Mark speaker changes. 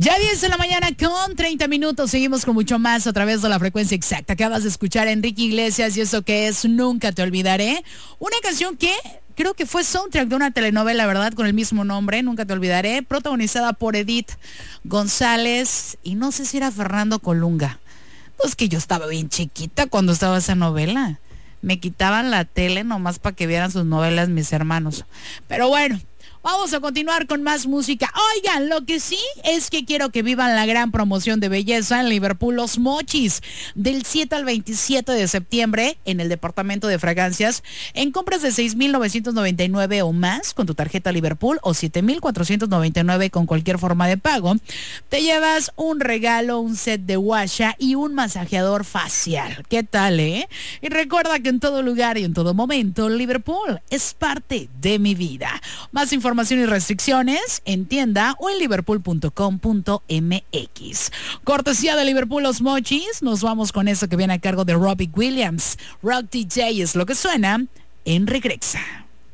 Speaker 1: Ya 10 de la mañana con 30 minutos. Seguimos con mucho más a través de la frecuencia exacta. Acabas de escuchar a Enrique Iglesias y eso que es Nunca Te Olvidaré. Una canción que creo que fue soundtrack de una telenovela, ¿verdad? Con el mismo nombre, Nunca Te Olvidaré, protagonizada por Edith González y no sé si era Fernando Colunga. Pues que yo estaba bien chiquita cuando estaba esa novela. Me quitaban la tele nomás para que vieran sus novelas mis hermanos. Pero bueno. Vamos a continuar con más música. Oigan, lo que sí es que quiero que vivan la gran promoción de belleza en Liverpool Los Mochis del 7 al 27 de septiembre en el departamento de fragancias. En compras de 6,999 o más con tu tarjeta Liverpool o 7,499 con cualquier forma de pago, te llevas un regalo, un set de guasha y un masajeador facial. ¿Qué tal, eh? Y recuerda que en todo lugar y en todo momento, Liverpool es parte de mi vida. Más información y restricciones en tienda o en liverpool.com.mx. Cortesía de Liverpool Los Mochis, nos vamos con eso que viene a cargo de Robbie Williams. Rock DJ es lo que suena en Regresa.